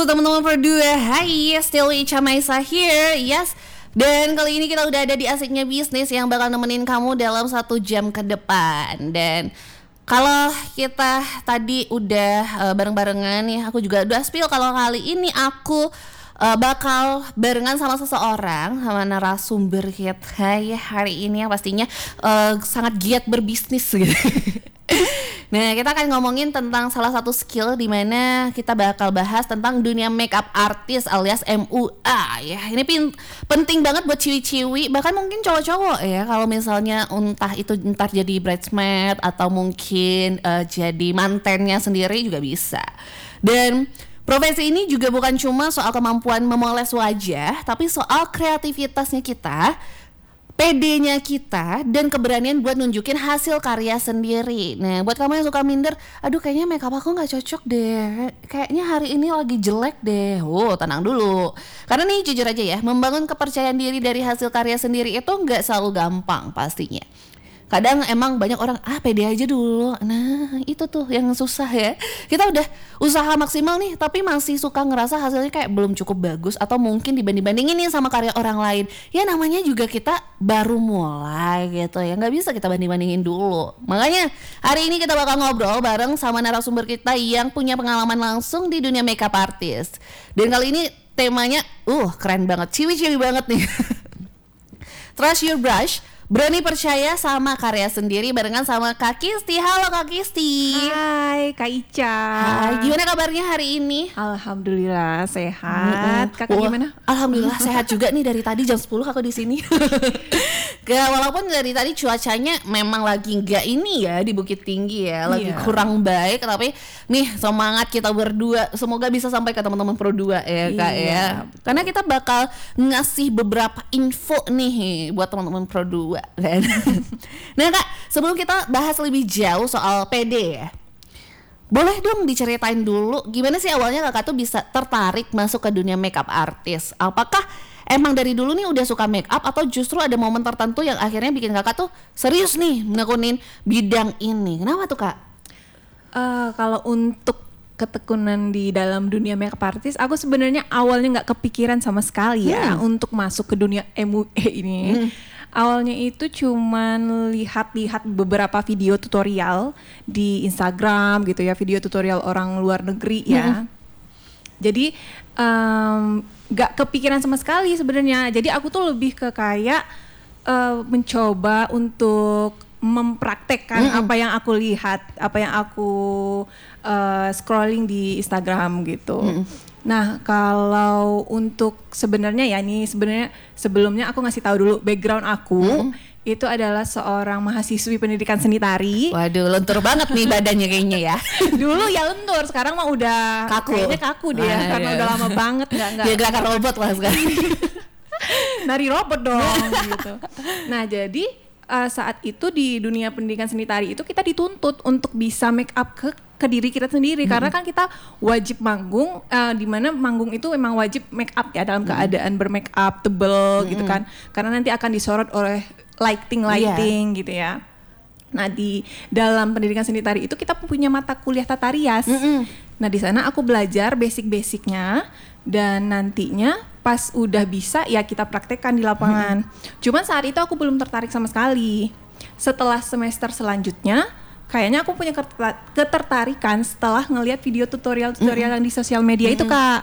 teman-teman berdua. Hai, still Ica Maisa here. Yes. Dan kali ini kita udah ada di Asiknya Bisnis yang bakal nemenin kamu dalam 1 jam ke depan. Dan kalau kita tadi udah bareng-barengan nih, aku juga udah spill kalau kali ini aku bakal barengan sama seseorang, sama narasumber kita ya hari ini yang pastinya sangat giat berbisnis gitu. Nah, kita akan ngomongin tentang salah satu skill di mana kita bakal bahas tentang dunia makeup artist alias MUA ya. Ini penting banget buat ciwi-ciwi, bahkan mungkin cowok-cowok ya. Kalau misalnya entah jadi bridesmaid atau mungkin jadi mantennya sendiri juga bisa. Dan profesi ini juga bukan cuma soal kemampuan memoles wajah, tapi soal kreativitasnya kita, PD-nya kita, dan keberanian buat nunjukin hasil karya sendiri. Nah, buat kamu yang suka minder, aduh kayaknya makeup aku gak cocok deh, kayaknya hari ini lagi jelek deh. Tenang dulu. Karena nih jujur aja ya, membangun kepercayaan diri dari hasil karya sendiri itu gak selalu gampang pastinya. Kadang emang banyak orang, pede aja dulu. Nah, itu tuh yang susah ya. Kita udah usaha maksimal nih, tapi masih suka ngerasa hasilnya kayak belum cukup bagus, atau mungkin dibanding-bandingin nih sama karya orang lain. Ya namanya juga kita baru mulai gitu ya, nggak bisa kita banding-bandingin dulu. Makanya hari ini kita bakal ngobrol bareng sama narasumber kita yang punya pengalaman langsung di dunia makeup artist. Dan kali ini temanya, keren banget, ciwi-ciwi banget nih. Trust your brush, berani percaya sama karya sendiri, barengan sama Kak Kisti. Halo Kak Kisti. Hai Kak Ica. Hai, gimana kabarnya hari ini? Alhamdulillah sehat. Kakak gimana? Alhamdulillah sehat juga nih, dari tadi jam 10 aku di sini. Walaupun dari tadi cuacanya memang lagi nggak ini ya, di Bukit Tinggi ya, lagi kurang baik, tapi nih semangat kita berdua, semoga bisa sampai ke teman-teman Pro 2 ya Kak ya. Karena kita bakal ngasih beberapa info nih buat teman-teman Pro 2. Nah Kak, sebelum kita bahas lebih jauh soal PD ya, boleh dong diceritain dulu gimana sih awalnya Kakak tuh bisa tertarik masuk ke dunia makeup artist? Apakah emang dari dulu nih udah suka makeup, atau justru ada momen tertentu yang akhirnya bikin Kakak tuh serius nih menekunin bidang ini? Kenapa tuh Kak? Kalau untuk ketekunan di dalam dunia makeup artist, aku sebenarnya awalnya nggak kepikiran sama sekali ya untuk masuk ke dunia MUA ini. Awalnya itu cuman lihat-lihat beberapa video tutorial di Instagram gitu ya, video tutorial orang luar negeri ya. Jadi gak kepikiran sama sekali sebenarnya. Jadi aku tuh lebih ke kayak mencoba untuk mempraktekkan apa yang aku lihat, apa yang aku scrolling di Instagram gitu. Nah, kalau untuk sebenarnya ya, ini sebenarnya sebelumnya aku ngasih tahu dulu background aku. Itu adalah seorang mahasiswi pendidikan seni tari. Waduh, lentur banget nih badannya kayaknya ya. Dulu ya lentur, sekarang mah udah kaku. Kayaknya kaku dia, karena udah lama banget nggak. Dia gerakan robot lah sekarang. Nari robot dong gitu. Nah, jadi saat itu di dunia pendidikan seni tari itu kita dituntut untuk bisa make up ke diri kita sendiri, karena kan kita wajib manggung, di mana manggung itu memang wajib make up ya, dalam keadaan bermake up tebel gitu kan, karena nanti akan disorot oleh lighting gitu ya. Nah, di dalam pendidikan seni tari itu kita punya mata kuliah tata rias. Nah, di sana aku belajar basic-basicnya, dan nantinya pas udah bisa ya kita praktekkan di lapangan. Cuman saat itu aku belum tertarik sama sekali. Setelah semester selanjutnya, kayaknya aku punya ketertarikan setelah ngelihat video tutorial yang di sosial media itu Kak.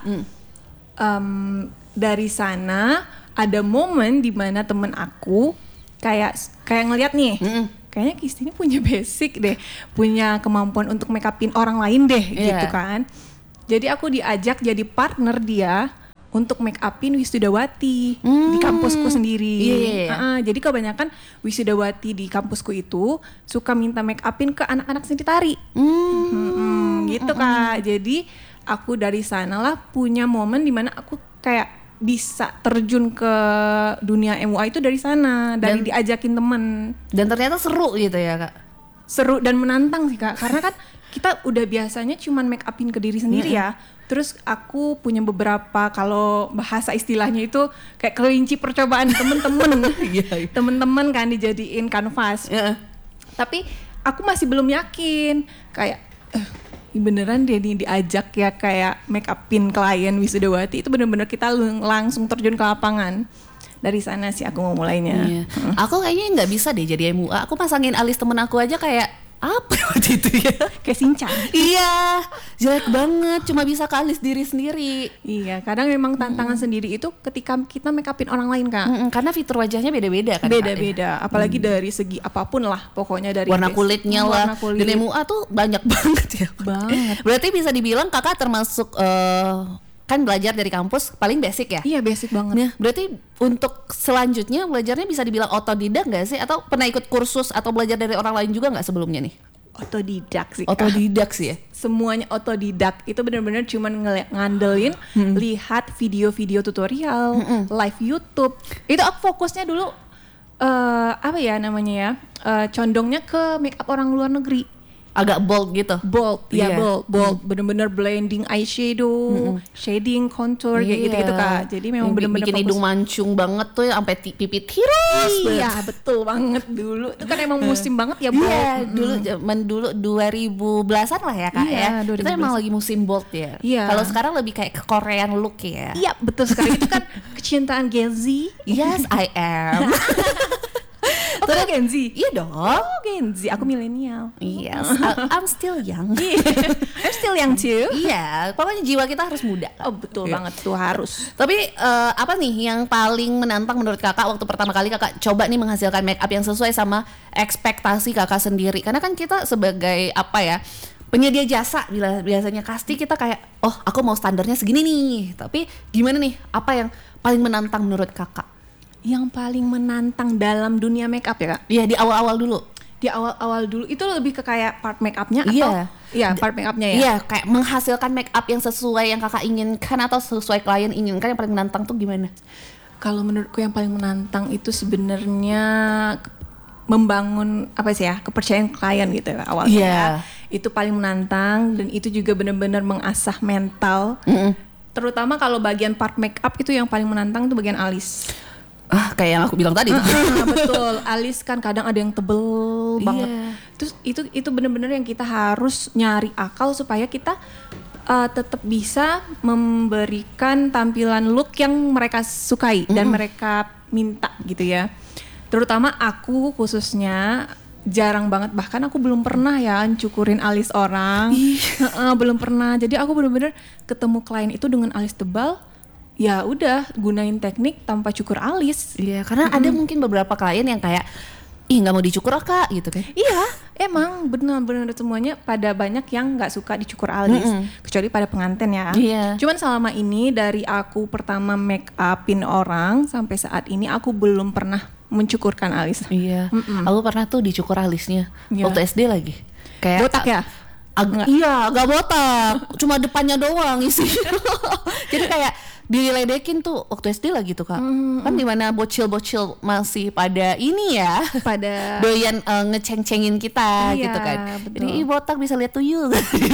Dari sana ada momen di mana temen aku kayak ngelihat nih, kayaknya Kisti ini punya basic deh, punya kemampuan untuk make upin orang lain deh gitu kan. Jadi aku diajak jadi partner dia untuk make upin wisudawati di kampusku sendiri. Jadi kebanyakan wisudawati di kampusku itu suka minta make upin ke anak-anak seni tari. Gitu Kak. Jadi aku dari sanalah punya momen dimana aku kayak bisa terjun ke dunia MUA itu dari sana, dari diajakin temen. Dan ternyata seru gitu ya Kak? Seru dan menantang sih Kak, karena kan kita udah biasanya cuman make upin ke diri sendiri ya. Terus aku punya beberapa, kalau bahasa istilahnya itu kayak kelinci percobaan temen-temen. Temen-temen kan dijadiin kanvas. Tapi aku masih belum yakin, kayak beneran dia nih diajak ya kayak make upin klien Wisudawati, itu bener-bener kita langsung terjun ke lapangan. Dari sana sih aku mau mulainya. Iya. Aku kayaknya nggak bisa deh jadi MUA. Aku pasangin alis temen aku aja kayak apa waktu itu ya? Kayak Shinchan. Iya, jelek banget. Cuma bisa ke alis diri sendiri. Iya, kadang memang tantangan sendiri itu ketika kita make upin orang lain, Kak. Karena fitur wajahnya beda-beda kan. Beda-beda, apalagi dari segi apapun lah, pokoknya dari warna kulitnya lah. warna kulit. Dan MUA tuh banyak banget ya. Banget. Berarti bisa dibilang kakak termasuk kan belajar dari kampus paling basic ya? Iya, basic banget. Nah, berarti untuk selanjutnya belajarnya bisa dibilang otodidak nggak sih? Atau pernah ikut kursus atau belajar dari orang lain juga nggak sebelumnya nih? Otodidak sih, Kak. Otodidak sih ya? Semuanya otodidak. Itu benar-benar cuman ngandelin lihat video-video tutorial, live YouTube. Itu aku fokusnya dulu apa ya namanya ya? Condongnya ke make up orang luar negeri. Agak bold gitu. Bold, ya Iya. bold. Bener-bener blending eyeshadow, shading, contour, kayak gitu-gitu, Kak. Jadi memang bener-bener bikin hidung mancung banget tuh sampai pipi tirus. Iya, betul banget dulu. Itu kan emang musim banget ya, bold. Iya, dulu zaman dulu 2010-an lah ya, Kak Iya, ya. 2010. Itu emang lagi musim bold ya. Iya. Kalau sekarang lebih kayak ke Korean look ya. Iya, betul sekali. Itu kan kecintaan Gen Z. Yes, I am. Oh, kamu Gen Z? Iya dong. Oh, Gen Z. Aku milenial. Yes, I'm still young. I'm still young too. Iya, pokoknya jiwa kita harus muda. Oh, betul banget tuh, harus. Tapi apa nih yang paling menantang menurut kakak waktu pertama kali kakak coba nih menghasilkan make up yang sesuai sama ekspektasi kakak sendiri? Karena kan kita sebagai apa ya, penyedia jasa biasanya pasti kita kayak, oh aku mau standarnya segini nih. Tapi gimana nih, apa yang paling menantang menurut kakak? Yang paling menantang dalam dunia make up ya, Kak? Iya, di awal-awal dulu. Di awal-awal dulu itu lebih ke kayak part make upnya Iya. atau iya part make upnya ya? Iya, kayak menghasilkan make up yang sesuai yang kakak inginkan atau sesuai klien inginkan, yang paling menantang tuh gimana? Kalau menurutku yang paling menantang itu sebenarnya membangun apa sih ya, kepercayaan klien gitu ya awalnya. Iya. Itu paling menantang dan itu juga benar-benar mengasah mental. Terutama kalau bagian part make up itu yang paling menantang itu bagian alis. Ah, kayak yang aku bilang tadi tuh. Betul, alis kan kadang ada yang tebel banget. Terus itu benar-benar yang kita harus nyari akal supaya kita tetap bisa memberikan tampilan look yang mereka sukai dan mereka minta gitu ya. Terutama aku khususnya jarang banget, bahkan aku belum pernah ya cukurin alis orang. Belum pernah. Jadi aku benar-benar ketemu klien itu dengan alis tebal, ya udah gunain teknik tanpa cukur alis. Iya, karena ada mungkin beberapa klien yang kayak, ih nggak mau dicukur kak gitu kan. Iya, emang benar-benar semuanya pada banyak yang nggak suka dicukur alis, kecuali pada pengantin ya. Iya. Cuman selama ini dari aku pertama make upin orang sampai saat ini aku belum pernah mencukurkan alis. Iya, aku pernah tuh dicukur alisnya waktu SD lagi. Kayak botak ya? Iya, agak botak, cuma depannya doang isi. Jadi kayak diledekin tuh waktu SD lah gitu kak. Kan dimana bocil-bocil masih pada ini ya, pada doyan ngeceng-cengin kita gitu kan. Betul. Jadi botak bisa lihat tuyul.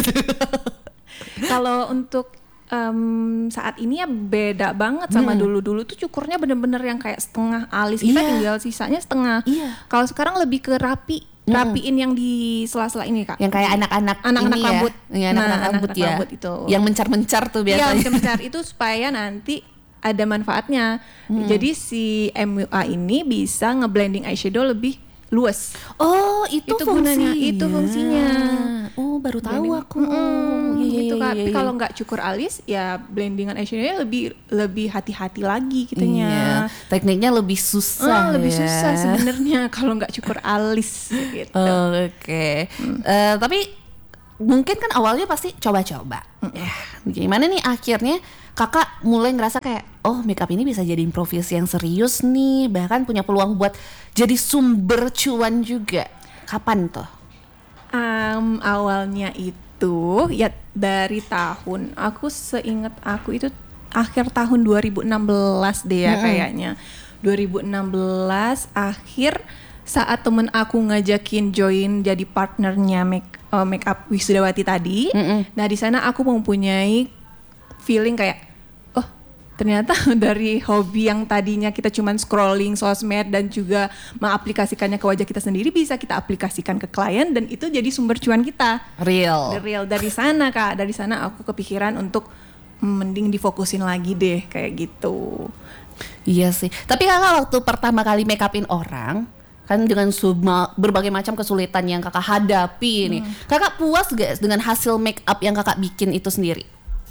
Kalau untuk saat ini ya beda banget sama dulu tuh cukurnya bener-bener yang kayak setengah alis kita tinggal sisanya setengah. Kalau sekarang lebih ke rapiin yang di sela-sela ini kak, yang kayak anak-anak ini rambut ya, anak-anak rambut ya, rambut itu yang mencar-mencar tuh biasanya. Iya, mencar itu supaya nanti ada manfaatnya. Jadi si MUA ini bisa ngeblending eyeshadow lebih luas. Oh, itu gunanya, itu fungsinya. Oh, baru tahu aku. Gitu kan. Tapi kalau nggak cukur alis, ya blendingan eyeshadownya lebih hati-hati lagi gitunya. Iya. Tekniknya lebih susah. Lebih ya. susah sebenarnya kalau nggak cukur alis gitu. Oke. Tapi mungkin kan awalnya pasti coba-coba. Ya, gimana nih akhirnya kakak mulai ngerasa kayak, oh makeup ini bisa jadi profesi yang serius nih, bahkan punya peluang buat jadi sumber cuan juga. Kapan tuh? Awalnya itu ya dari tahun, aku seingat aku itu akhir tahun 2016 deh ya kayaknya. 2016 akhir saat temen aku ngajakin join jadi partnernya make up Wisudawati tadi. Nah di sana aku mempunyai feeling kayak, oh ternyata dari hobi yang tadinya kita cuman scrolling sosmed dan juga mengaplikasikannya ke wajah kita sendiri, bisa kita aplikasikan ke klien dan itu jadi sumber cuan kita. Real. Dari sana Kak, dari sana aku kepikiran untuk mending difokusin lagi deh kayak gitu. Iya sih. Tapi kakak waktu pertama kali make upin orang, kan dengan berbagai macam kesulitan yang kakak hadapi nih, kakak puas gak dengan hasil make up yang kakak bikin itu sendiri?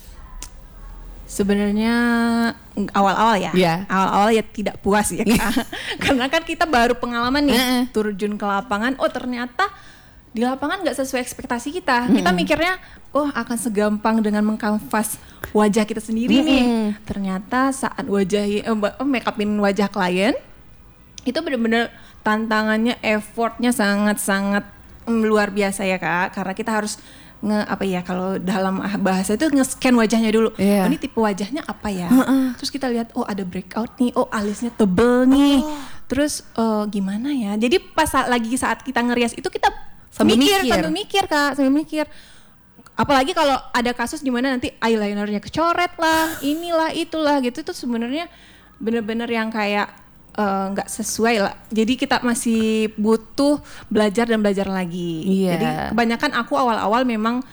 Sebenarnya awal-awal ya, awal-awal ya tidak puas ya Kak. Karena kan kita baru pengalaman nih terjun ke lapangan, oh ternyata di lapangan nggak sesuai ekspektasi kita. Kita mikirnya, oh akan segampang dengan mengkanvas wajah kita sendiri nih. Ternyata saat make upin wajah klien, itu benar-benar tantangannya, effortnya sangat-sangat luar biasa ya Kak. Karena kita harus kalau dalam bahasa itu nge-scan wajahnya dulu. Oh, ini tipe wajahnya apa ya? Terus kita lihat, oh ada breakout nih, oh alisnya tebel nih. Terus gimana ya? Jadi pas saat kita ngerias itu kita sambil mikir Kak, sambil mikir. Apalagi kalau ada kasus di mana nanti eyelinernya kecoret lah, inilah itulah gitu, itu sebenarnya bener-bener yang kayak nggak sesuai lah. Jadi kita masih butuh belajar dan belajar lagi. Jadi kebanyakan aku awal-awal memang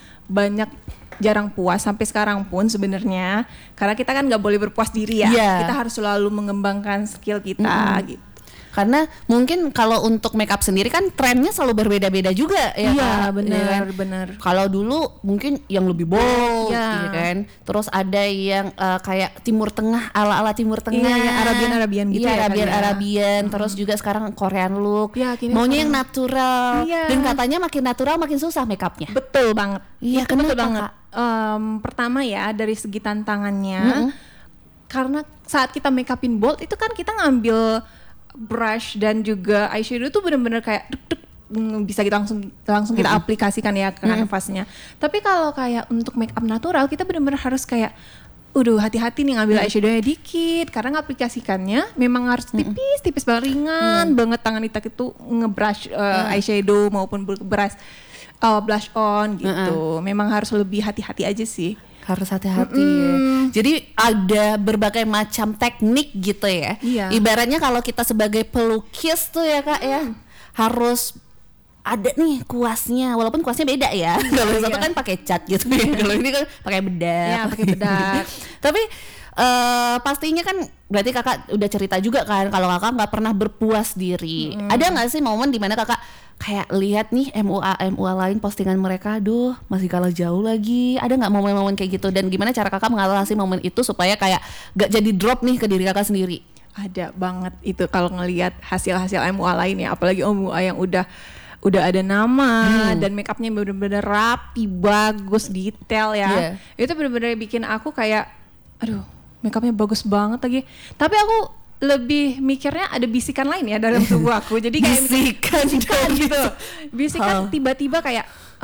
jarang puas sampai sekarang pun sebenarnya, karena kita kan nggak boleh berpuas diri ya. Kita harus selalu mengembangkan skill kita gitu. Karena mungkin kalau untuk make up sendiri kan trennya selalu berbeda-beda juga ya Kak. Benar. Kalau dulu mungkin yang lebih bold ya kan. Terus ada yang kayak Timur Tengah, ala-ala Timur Tengah, yang Arabian gitu ya. Arabian. Terus juga sekarang Korean look. Maunya yang natural. Dan katanya makin natural makin susah make upnya. Betul banget. Iya, betul banget. Pertama ya dari segi tantangannya, karena saat kita make upin bold itu kan kita ngambil brush dan juga eyeshadow tuh benar-benar kayak bisa kita langsung kita aplikasikan ya ke kanvasnya. Tapi kalau kayak untuk make up natural kita benar-benar harus kayak hati-hati nih ngambil eyeshadownya dikit, karena ngaplikasikannya memang harus tipis banget, ringan banget tangan kita itu ngebrush eyeshadow maupun brush blush on gitu. Memang harus lebih hati-hati aja sih. Harus hati-hati ya. Jadi ada berbagai macam teknik gitu ya. Ibaratnya kalau kita sebagai pelukis tuh ya Kak ya, harus ada nih kuasnya, walaupun kuasnya beda ya. Kalau satu kan pakai cat gitu ya. Kalau ini kan pakai bedak. Tapi pastinya kan berarti kakak udah cerita juga kan kalau kakak nggak pernah berpuas diri. Ada nggak sih momen dimana kakak kayak lihat nih MUA lain postingan mereka, aduh masih kalah jauh lagi. Ada nggak momen-momen kayak gitu, dan gimana cara kakak mengatasi momen itu supaya kayak gak jadi drop nih ke diri kakak sendiri? Ada banget itu kalau ngelihat hasil-hasil MUA lain ya, apalagi MUA yang udah ada nama dan make upnya bener-bener rapi, bagus, detail ya. Itu bener-bener bikin aku kayak, aduh make upnya bagus banget lagi. Tapi aku lebih mikirnya ada bisikan lain ya dalam tubuh aku. Jadi kayak bisikan gitu. Bisikan tiba-tiba kayak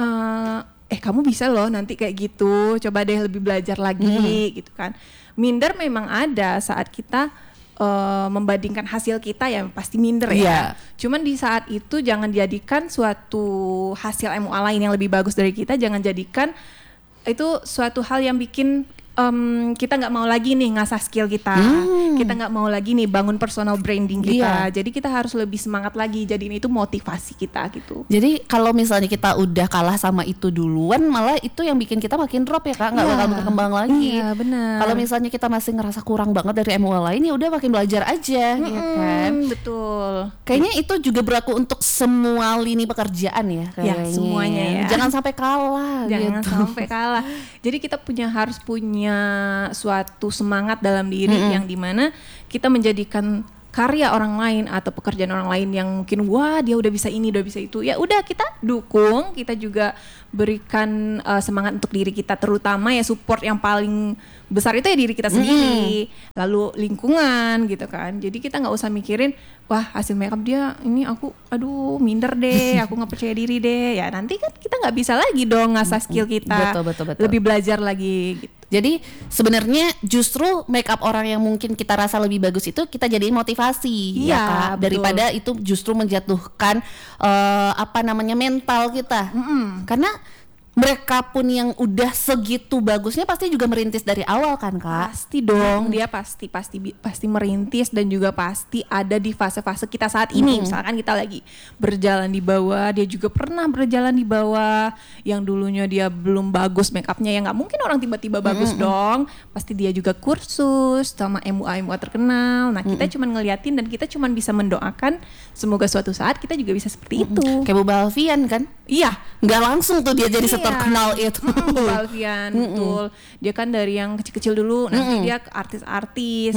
kamu bisa loh nanti kayak gitu. Coba deh lebih belajar lagi gitu kan. Minder memang ada saat kita membandingkan hasil kita, ya pasti minder ya. Cuman di saat itu jangan jadikan suatu hasil MUA lain yang lebih bagus dari kita, jangan jadikan itu suatu hal yang bikin kita nggak mau lagi nih ngasah skill kita, kita nggak mau lagi nih bangun personal branding kita. Jadi kita harus lebih semangat lagi, jadi itu motivasi kita gitu. Jadi kalau misalnya kita udah kalah sama itu duluan, malah itu yang bikin kita makin drop ya Kak, nggak bakal berkembang lagi. Iya benar. Kalau misalnya kita masih ngerasa kurang banget dari MUA lain, ya udah makin belajar aja, ya kan. Betul. Kayaknya itu juga berlaku untuk semua lini pekerjaan ya. Ya semuanya ya. Jangan sampai kalah. Jangan sampai kalah. Jadi kita harus punya suatu semangat dalam diri yang dimana kita menjadikan karya orang lain atau pekerjaan orang lain yang mungkin wah dia udah bisa ini, udah bisa itu, ya udah kita dukung, kita juga berikan semangat untuk diri kita, terutama ya support yang paling besar itu ya diri kita sendiri, lalu lingkungan gitu kan. Jadi kita nggak usah mikirin wah hasil makeup dia ini aku aduh minder deh, aku nggak percaya diri deh, ya nanti kan kita nggak bisa lagi dong ngasah skill kita, betul. lebih belajar lagi gitu. Jadi sebenarnya justru make up orang yang mungkin kita rasa lebih bagus itu kita jadiin motivasi, ya Kak, daripada itu justru menjatuhkan mental kita. Karena mereka pun yang udah segitu bagusnya pasti juga merintis dari awal kan Kak? Pasti dong, dia pasti merintis dan juga pasti ada di fase-fase kita saat ini. Misalkan kita lagi berjalan di bawah, dia juga pernah berjalan di bawah. Yang dulunya dia belum bagus make upnya, ya nggak mungkin orang tiba-tiba bagus dong. Pasti dia juga kursus sama MUA terkenal. Nah kita cuman ngeliatin dan kita cuman bisa mendoakan semoga suatu saat kita juga bisa seperti itu. Kayak Boba Alfian kan? Iya, nggak langsung tuh dia jadi seterkenal itu. Alfian, betul. Dia kan dari yang kecil-kecil dulu, nanti dia ke artis-artis.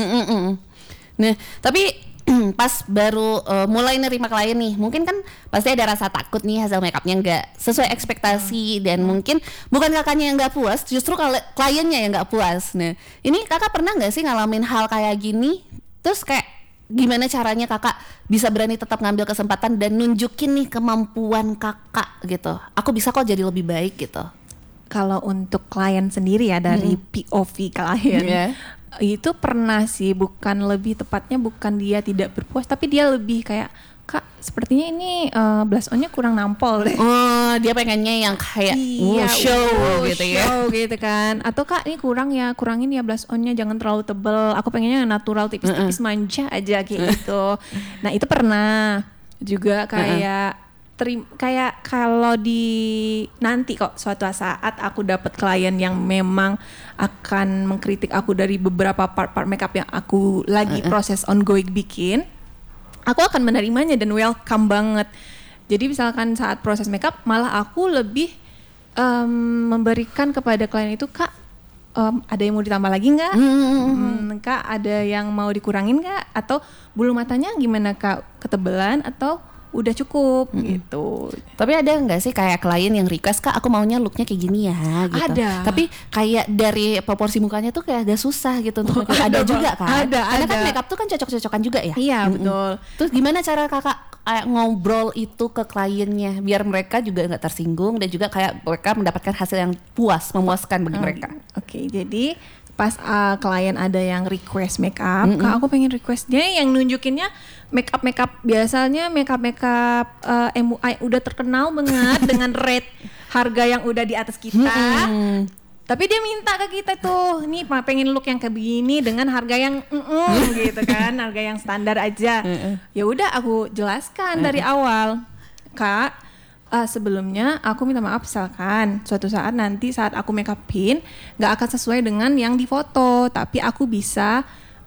Nah, tapi pas baru mulai nerima klien nih, mungkin kan pasti ada rasa takut nih hasil makeupnya nggak sesuai ekspektasi dan mungkin bukan kakaknya yang nggak puas, justru kliennya yang nggak puas. Nah, ini kakak pernah nggak sih ngalamin hal kayak gini? Terus kayak gimana caranya kakak bisa berani tetap ngambil kesempatan dan nunjukin nih kemampuan kakak gitu. Aku bisa kok jadi lebih baik gitu. Kalau untuk klien sendiri ya dari POV klien, itu pernah sih, lebih tepatnya bukan dia tidak berpuas, tapi dia lebih kayak, Kak sepertinya ini blush on-nya kurang nampol deh. Oh, dia pengennya yang kayak show gitu ya. Show gitu kan. Atau Kak ini kurangin ya blush on-nya, jangan terlalu tebel. Aku pengennya yang natural, tipis-tipis manja aja kayak gitu. Nah itu pernah juga kayak kayak kalau nanti kok suatu saat aku dapat klien yang memang akan mengkritik aku dari beberapa part-part makeup yang aku lagi proses ongoing bikin, aku akan menerimanya dan welcome banget. Jadi misalkan saat proses makeup malah aku lebih memberikan kepada klien itu, Kak ada yang mau ditambah lagi nggak? Kak ada yang mau dikurangin nggak? Atau bulu matanya gimana Kak, ketebelan atau udah cukup gitu. Tapi ada nggak sih kayak klien yang request, Kak aku maunya looknya kayak gini ya gitu. Ada. Tapi kayak dari proporsi mukanya tuh kayak agak susah gitu untuk ada juga kan. Karena kan makeup tuh kan cocok-cocokan juga ya. Iya betul. Terus gimana cara kakak kayak ngobrol itu ke kliennya biar mereka juga nggak tersinggung dan juga kayak mereka mendapatkan hasil yang memuaskan bagi mereka. Oke, jadi pas klien ada yang request makeup, Kak aku pengen requestnya yang nunjukinnya makeup biasanya makeup MUI udah terkenal banget dengan rate harga yang udah di atas kita. Tapi dia minta ke kita tuh, nih pengen look yang kayak begini dengan harga yang gitu kan, harga yang standar aja. Ya udah aku jelaskan dari awal, Kak. Sebelumnya aku minta maaf misalkan suatu saat nanti saat aku make upin nggak akan sesuai dengan yang di foto, tapi aku bisa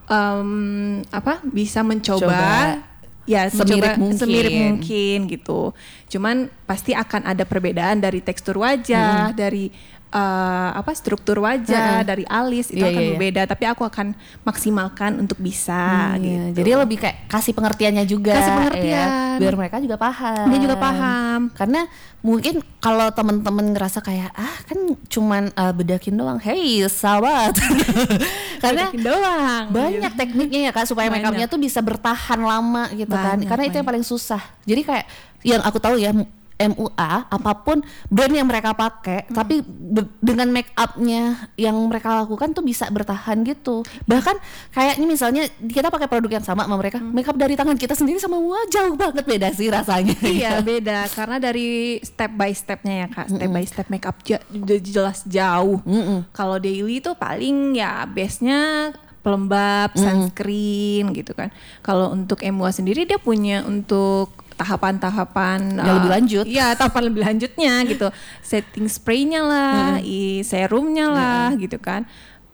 bisa mencoba ya semirip mungkin gitu. Cuman pasti akan ada perbedaan dari tekstur wajah, dari struktur wajah, dari alis itu akan berbeda, tapi aku akan maksimalkan untuk bisa gitu. Jadi lebih kayak kasih pengertiannya juga. Ya, biar mereka juga paham. Dia juga paham. Karena mungkin kalau teman-teman ngerasa kayak kan cuman bedakin doang. Hey, sahabat. Karena doang. Banyak tekniknya ya Kak supaya makeupnya tuh bisa bertahan lama gitu kan. Karena itu yang paling susah. Jadi kayak yang aku tahu ya MUA apapun brand yang mereka pakai, tapi dengan make upnya yang mereka lakukan tuh bisa bertahan gitu. Bahkan kayak ini misalnya kita pakai produk yang sama mereka, make up dari tangan kita sendiri sama jauh banget beda sih rasanya. Iya beda karena dari step by stepnya ya Kak, step by step make up jelas jauh. Kalau daily tuh paling ya base-nya pelembab, sunscreen gitu kan. Kalau untuk MUA sendiri dia punya untuk tahapan-tahapan yang lebih lanjut. Iya, tahapan lebih lanjutnya gitu. Setting spray-nya lah, serumnya lah gitu kan.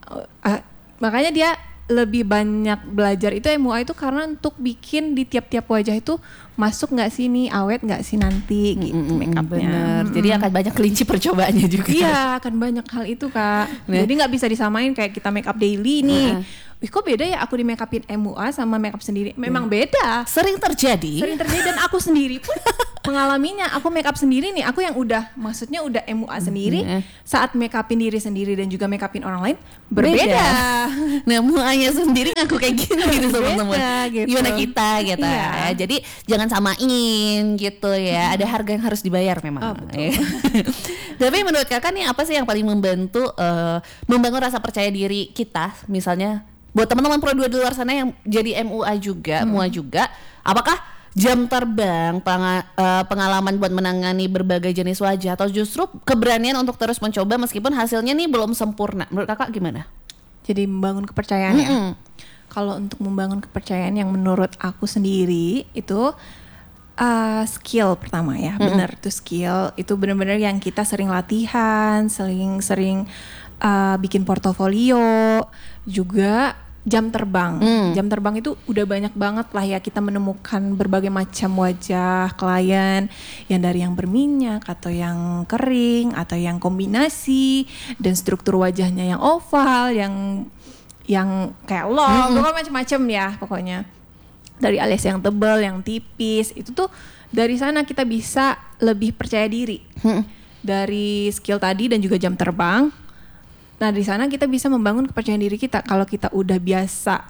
Makanya dia lebih banyak belajar itu MUA itu karena untuk bikin di tiap-tiap wajah itu masuk nggak sih nih, awet nggak sih nanti gitu makeupnya. Jadi akan banyak kelinci percobaannya juga. Iya, akan banyak hal itu Kak. Jadi nggak bisa disamain kayak kita make up daily nih. Kok beda ya aku di make upin MUA sama make up sendiri? Memang beda. Sering terjadi dan aku sendiri pun mengalaminya. Aku make up sendiri nih, aku yang maksudnya udah MUA sendiri, saat make upin diri sendiri dan juga make upin orang lain berbeda. Nah, MUA-nya sendiri ngaku kayak gini gitu teman-teman. Gitu. Gimana kita gitu ya. Jadi jangan samain gitu ya. Ada harga yang harus dibayar memang. Tapi menurut kakak nih apa sih yang paling membantu membangun rasa percaya diri kita misalnya buat teman-teman pro 2 di luar sana yang jadi MUA juga, MUA juga, apakah jam terbang, pengalaman buat menangani berbagai jenis wajah, atau justru keberanian untuk terus mencoba meskipun hasilnya nih belum sempurna? Menurut kakak gimana? Jadi membangun kepercayaan ya. Kalau untuk membangun kepercayaan yang menurut aku sendiri itu skill pertama ya, benar tuh skill itu benar-benar yang kita sering latihan, sering bikin portofolio, juga jam terbang. Jam terbang itu udah banyak banget lah ya, kita menemukan berbagai macam wajah klien yang dari yang berminyak atau yang kering atau yang kombinasi, dan struktur wajahnya yang oval, yang kayak long, pokoknya macam-macam ya pokoknya. Dari alis yang tebal, yang tipis, itu tuh dari sana kita bisa lebih percaya diri. Dari skill tadi dan juga jam terbang. Nah di sana kita bisa membangun kepercayaan diri kita. Kalau kita udah biasa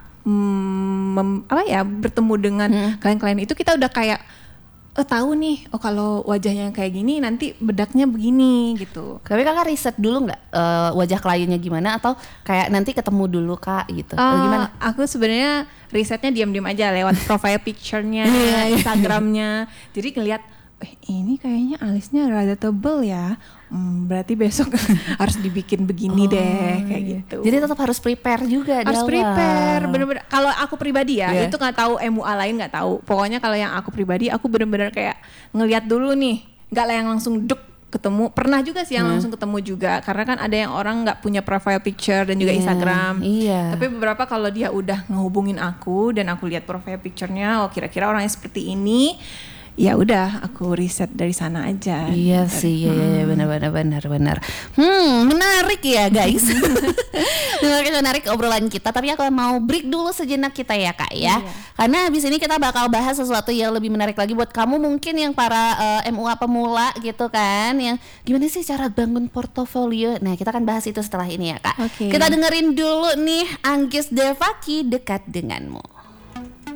bertemu dengan klien-klien itu, kita udah kayak tahu nih, oh kalau wajahnya kayak gini nanti bedaknya begini gitu. Tapi kakak riset dulu nggak wajah kliennya gimana, atau kayak nanti ketemu dulu kak gitu? Gimana? Aku sebenarnya risetnya diam-diam aja lewat profile picture-nya, Instagramnya. Jadi ngeliat, ini kayaknya alisnya rada tebel ya. Berarti besok harus dibikin begini deh, kayak gitu. Jadi tetap harus prepare juga. Harus prepare, bener-bener. Kalau aku pribadi ya, itu nggak tahu MUA lain nggak tahu. Pokoknya kalau yang aku pribadi, aku bener-bener kayak ngelihat dulu nih, nggak lah yang langsung duk ketemu. Pernah juga sih yang langsung ketemu juga, karena kan ada yang orang nggak punya profile picture dan juga Instagram. Tapi beberapa kalau dia udah ngehubungin aku dan aku lihat profile picture-nya, oh kira-kira orangnya seperti ini. Ya udah, aku riset dari sana aja. Iya sih, ya benar. Menarik ya guys. Menarik obrolan kita. Tapi aku mau break dulu sejenak kita ya kak ya. Karena habis ini kita bakal bahas sesuatu yang lebih menarik lagi buat kamu mungkin yang para MUA pemula gitu kan. Yang gimana sih cara bangun portofolio. Nah kita akan bahas itu setelah ini ya kak. Kita dengerin dulu nih Anggis Devaki, Dekat Denganmu.